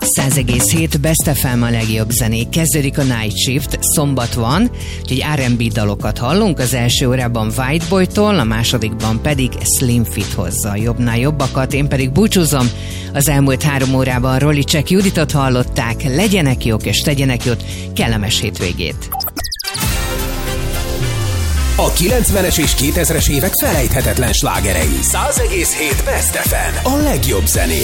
100,7 Best FM a legjobb zenék. Kezdődik a Night Shift, szombat van, úgyhogy R&B dalokat hallunk. Az első órában White Boy-tól, a másodikban pedig Slim Fit hozza a jobbnál jobbakat. Én pedig búcsúzom. Az elmúlt 3 órában Rolicek Juditot hallották. Legyenek jók és tegyenek jót. Kellemes hétvégét. A 90-es és 2000-es évek felejthetetlen slágerei. 100,7 Best FM. A legjobb zenék.